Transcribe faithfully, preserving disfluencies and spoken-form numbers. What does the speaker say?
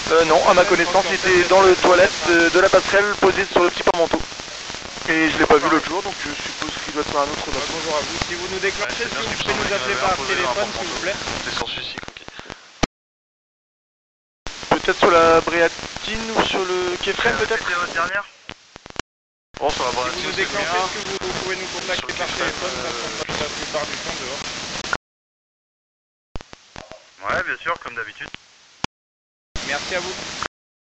Euh, non, à ma connaissance, il était dans le toilette de, de la passerelle, posé sur le petit porte-manteau. Et je l'ai pas vu l'autre jour, donc je suppose qu'il doit être sur un autre bateau. Bonjour à vous. Si vous nous déclenchez, est-ce que vous pouvez nous appeler par téléphone, s'il vous plaît? C'est sans suicide, ok. Peut-être sur la Bréatine ou sur le Kefren, peut-être. C'était votre dernière? Bon, sur la Si Bréatine, vous nous c'est déclenchez, bien. est-ce que vous, vous pouvez nous contacter par téléphone? Parce qu'on passe la plupart du temps dehors. Ouais, bien sûr, comme d'habitude. Merci à vous.